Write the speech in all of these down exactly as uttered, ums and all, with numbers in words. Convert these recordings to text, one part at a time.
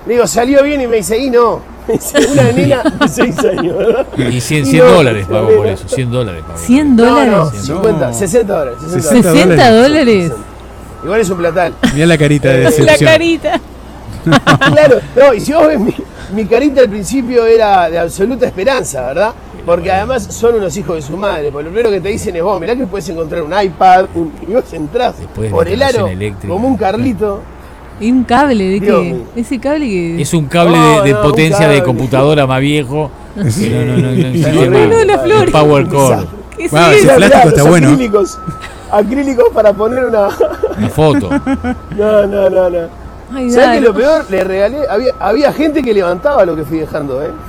Le digo, salió bien y me dice, y no. Me dice, una nena de seis años, ¿verdad? Y cien, cien no, dólares pagó por eso, cien dólares pagó. ¿cien dólares? No, no, cincuenta, No. sesenta dólares. ¿sesenta dólares? Igual es un platal. Mirá la carita de La decepción. carita. Claro, no, y si vos ves mi, mi carita al principio era de absoluta esperanza, ¿verdad? Porque además son unos hijos de su madre. Porque lo primero que te dicen es vos, mirá que puedes encontrar un iPad, un, y vos entrás Después por el aro eléctrica. como un Carlito. ¿Y un cable de Dios qué? mío. Ese cable que. Es un cable No, de, de no, potencia un de cable. computadora más viejo. Sí. No, no, no, no existe No, más. no, la flor. El Power Core. ¿Qué es Wow, eso? ese Mirá, plástico mirá, está los bueno. Acrílicos, acrílicos para poner una. Una foto. No, no, no, no. Ay, ¿Sabes dale. qué? Lo peor, le regalé. Había, había gente que levantaba lo que fui dejando, ¿eh?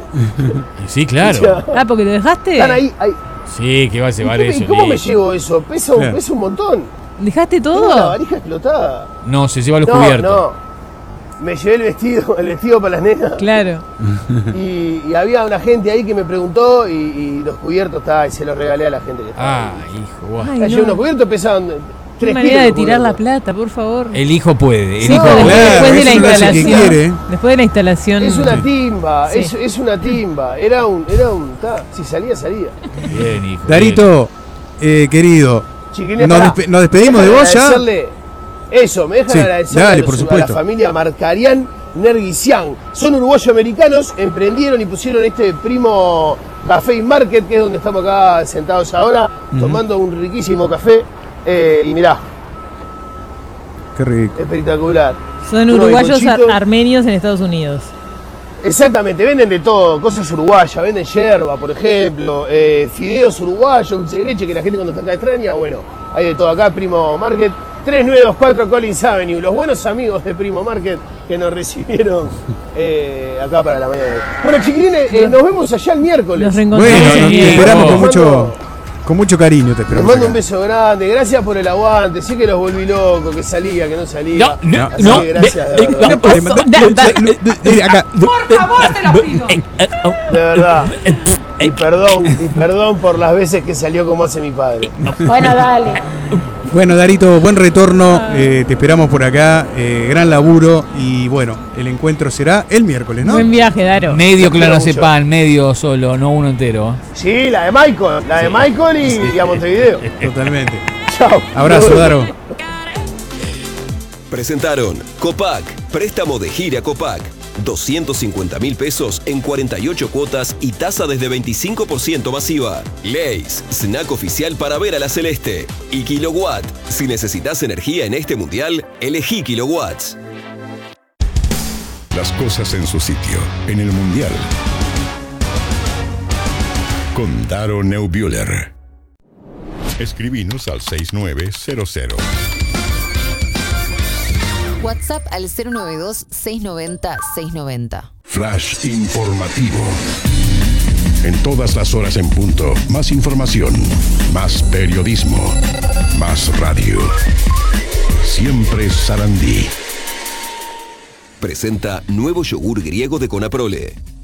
Y sí, claro. Ya. Ah, porque lo dejaste. Están ahí. ahí. Sí, que va a ¿Y llevar qué me- eso. ¿y ¿Cómo me listo. llevo eso? Pesa, Claro. pesa un montón. ¿Dejaste Tengo la todo? varija explotada. No, se lleva los No, cubiertos. no. Me llevé el vestido, el vestido para las nenas. Claro. Y, y había una gente ahí que me preguntó y, y los cubiertos está, y se los regalé a la gente que estaba. Ah, hijo, guau. Ay, ahí. no. Unos cubiertos pesaban Qué tres manera kilos de los tirar la cubiertos. plata, por favor. El hijo puede. El Sí, hijo pero después, Claro, después de la eso lo hace que instalación. quiere. Después de la instalación. Es una timba, Sí. es, es una timba. Era un, era un, ta, si salía, salía. Bien, hijo. Darito, eh, querido, Chiquilines, nos, pará. despe- nos despedimos de Déjame vos ya. agradecerle- Eso, me dejan Sí, agradecer dale, a, por los- a la supuesto. familia Marcarian Nerguisian. Son uruguayo-americanos, emprendieron y pusieron este Primo Café y Market, que es donde estamos acá sentados ahora, tomando un riquísimo café. Eh, y mirá, Qué rico. espectacular. Son Uno de uruguayos conchito. ar- armenios en Estados Unidos. Exactamente, venden de todo, cosas uruguayas, venden yerba, por ejemplo, eh, fideos uruguayos, dulce de leche, que la gente cuando está acá extraña, bueno, hay de todo acá, Primo Market, tres nueve dos cuatro Collins Avenue, los buenos amigos de Primo Market que nos recibieron eh, acá para la mañana. Bueno, chiquilines, eh, nos vemos allá el miércoles. Los reencontramos Bueno, el nos- te miércoles. esperamos con Les mucho, mando- con mucho cariño, te Les esperamos. mando acá. un beso grande, gracias por el aguante, sé que los volví loco, que salía, que no salía. No, no, Así no. que gracias, de de- verdad. de- Te mando- Eh, acá. Por favor, te lo pido. De verdad. Y perdón, y perdón por las veces que salió como hace mi padre. Bueno, dale. Bueno, Darito, buen retorno. eh, te esperamos por acá. eh, gran laburo. Y bueno, el encuentro será el miércoles, ¿no? Buen viaje, Daro. Medio Quiero clonazepam, medio solo, no uno entero. Sí, la de Michael, la de Michael y, y a Montevideo. Totalmente. Chao. Abrazo, Daro. Presentaron Copac, préstamo de gira Copac. doscientos cincuenta mil pesos en cuarenta y ocho cuotas y tasa desde veinticinco por ciento masiva. Lays, snack oficial para ver a la celeste. Y Kilowatt, si necesitas energía en este mundial, elegí Kilowatts. Las cosas en su sitio, en el Mundial. Con Daro Neubühler. Escribinos al seis nueve cero cero. WhatsApp al cero nueve dos, seis nueve cero, seis nueve cero. Flash informativo. En todas las horas en punto, más información, más periodismo, más radio. Siempre Sarandí. Presenta nuevo yogur griego de Conaprole.